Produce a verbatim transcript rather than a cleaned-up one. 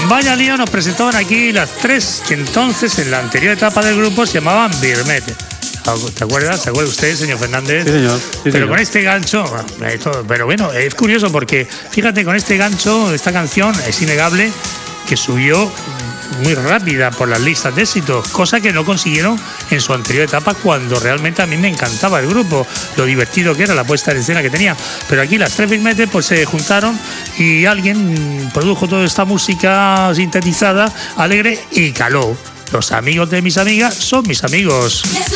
Vaya lío, nos presentaban aquí las tres que entonces en la anterior etapa del grupo se llamaban Birmet. ¿Te acuerdas? ¿Se acuerda usted, señor Fernández? Sí, señor. Sí, pero señor. con este gancho, pero bueno, es curioso porque, fíjate, con este gancho, esta canción es innegable que subió muy rápida por las listas de éxitos, cosa que no consiguieron en su anterior etapa, cuando realmente a mí me encantaba el grupo, lo divertido que era, la puesta en escena que tenía. Pero aquí las tres Birmetes pues se juntaron y alguien produjo toda esta música sintetizada, alegre, y caló. Los amigos de mis amigas son mis amigos.